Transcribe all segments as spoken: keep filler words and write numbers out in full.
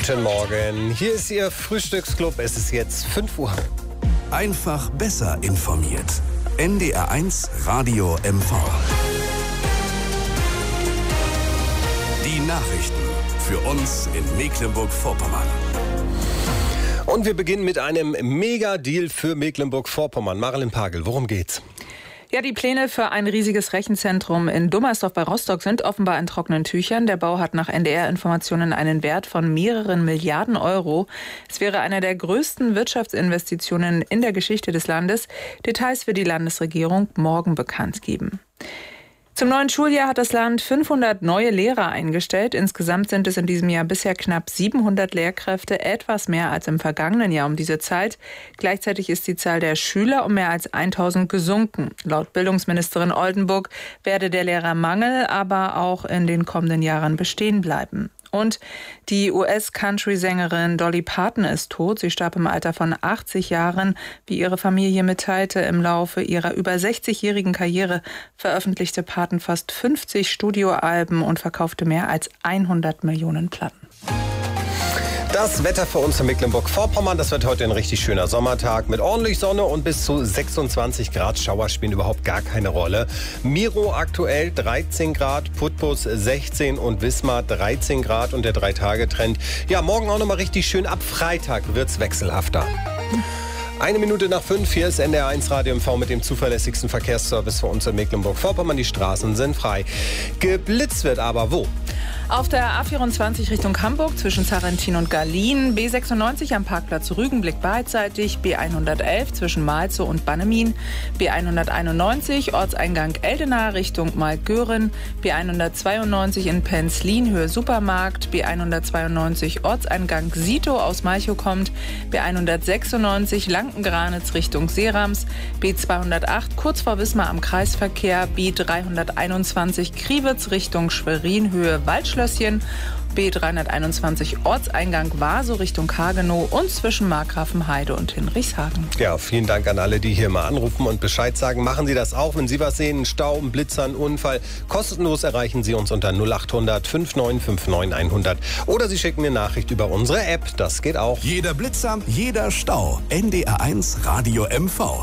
Guten Morgen, hier ist Ihr Frühstücksclub. Es ist jetzt fünf Uhr. Einfach besser informiert. N D R eins Radio M V. Die Nachrichten für uns in Mecklenburg-Vorpommern. Und wir beginnen mit einem Mega-Deal für Mecklenburg-Vorpommern. Marilyn Pagel, worum geht's? Ja, die Pläne für ein riesiges Rechenzentrum in Dummersdorf bei Rostock sind offenbar in trockenen Tüchern. Der Bau hat nach N D R-Informationen einen Wert von mehreren Milliarden Euro. Es wäre eine der größten Wirtschaftsinvestitionen in der Geschichte des Landes. Details wird die Landesregierung morgen bekannt geben. Zum neuen Schuljahr hat das Land fünfhundert neue Lehrer eingestellt. Insgesamt sind es in diesem Jahr bisher knapp siebenhundert Lehrkräfte, etwas mehr als im vergangenen Jahr um diese Zeit. Gleichzeitig ist die Zahl der Schüler um mehr als tausend gesunken. Laut Bildungsministerin Oldenburg werde der Lehrermangel aber auch in den kommenden Jahren bestehen bleiben. Und die U S-Country-Sängerin Dolly Parton ist tot. Sie starb im Alter von achtzig Jahren. Wie ihre Familie mitteilte, im Laufe ihrer über sechzigjährigen Karriere veröffentlichte Parton fast fünfzig Studioalben und verkaufte mehr als hundert Millionen Platten. Das Wetter für uns in Mecklenburg-Vorpommern, das wird heute ein richtig schöner Sommertag mit ordentlich Sonne und bis zu sechsundzwanzig Grad. Schauer spielen überhaupt gar keine Rolle. Miro aktuell dreizehn Grad, Putbus sechzehn und Wismar dreizehn Grad und der Drei-Tage-Trend. Ja, morgen auch nochmal richtig schön. Ab Freitag wird's wechselhafter. Eine Minute nach fünf, hier ist N D R eins Radio M V mit dem zuverlässigsten Verkehrsservice für uns in Mecklenburg-Vorpommern. Die Straßen sind frei. Geblitzt wird aber wo? Auf der A vierundzwanzig Richtung Hamburg zwischen Sarrentin und Garlin, B sechsundneunzig am Parkplatz Rügenblick beidseitig, B hundertelf zwischen Malzow und Bannemin, B hunderteinundneunzig Ortseingang Eldena Richtung Maltgören, B hundertzweiundneunzig in Penzlin Höhe Supermarkt, B hundertzweiundneunzig Ortseingang Sito aus Malchow kommt, B hundertsechsundneunzig Lankengranitz Richtung Seerams, B zweihundertacht kurz vor Wismar am Kreisverkehr, B dreihunderteinundzwanzig Kriwitz Richtung Schwerin Höhe Waldschlösschen, B dreihunderteinundzwanzig Ortseingang Waso Richtung Hagenow und zwischen Markgrafenheide und Hinrichshagen. Ja, vielen Dank an alle, die hier mal anrufen und Bescheid sagen. Machen Sie das auch, wenn Sie was sehen, einen Stau, einen Blitzer, einen Unfall. Kostenlos erreichen Sie uns unter null achthundert fünfundneunzig fünfundneunzig hundert oder Sie schicken eine Nachricht über unsere App. Das geht auch. Jeder Blitzer, jeder Stau. N D R eins Radio M V.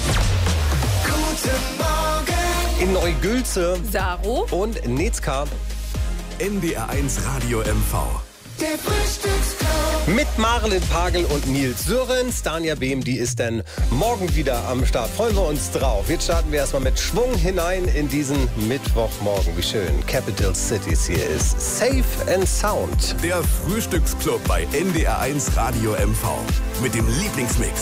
Guten Morgen. In Neugülze Saro und Netzka. N D R eins Radio M V. Der Frühstücksclub. Mit Marilyn Pagel und Nils Sörens. Dania Behm, die ist dann morgen wieder am Start. Freuen wir uns drauf. Jetzt starten wir erstmal mit Schwung hinein in diesen Mittwochmorgen. Wie schön. Capital Cities hier ist Safe and Sound. Der Frühstücksclub bei N D R eins Radio M V. Mit dem Lieblingsmix